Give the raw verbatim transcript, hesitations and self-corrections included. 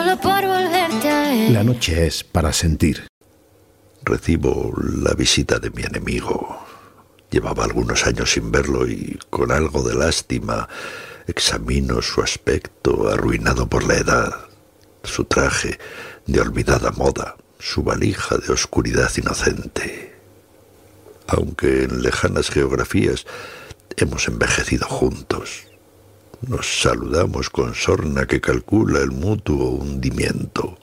solo por volverte a ver. La noche es para sentir. Recibo la visita de mi enemigo. Llevaba algunos años sin verlo y con algo de lástima examino su aspecto arruinado por la edad, su traje de olvidada moda, su valija de oscuridad inocente. Aunque en lejanas geografías hemos envejecido juntos, nos saludamos con sorna que calcula el mutuo hundimiento.